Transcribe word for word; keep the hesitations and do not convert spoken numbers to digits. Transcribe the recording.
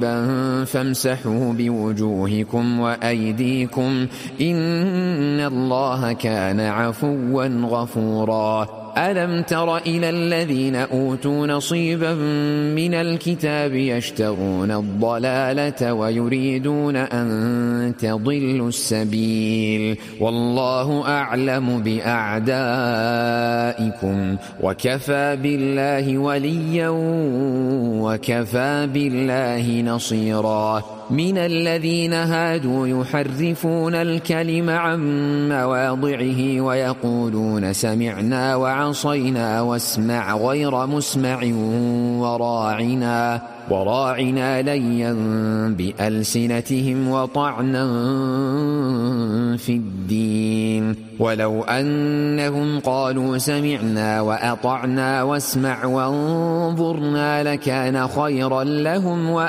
فامسحوا بوجوهكم وأيديكم إن الله كان عفوا غفورا. ألم تر إلى الذين أوتوا نصيبا من الكتاب يشترون الضلالة ويريدون أن تضلوا السبيل والله أعلم بأعدائكم وكفى بالله وليا وكفى بالله نصيرا. من الذين هادوا يحرفون الكلم عن مواضعه ويقولون سمعنا وعصينا واسمع غير مسمع وراعنا وراعنا ليا بألسنتهم وطعنا في الدين ولو أنهم قالوا سمعنا وأطعنا واسمع وانظرنا لكان خيرا لهم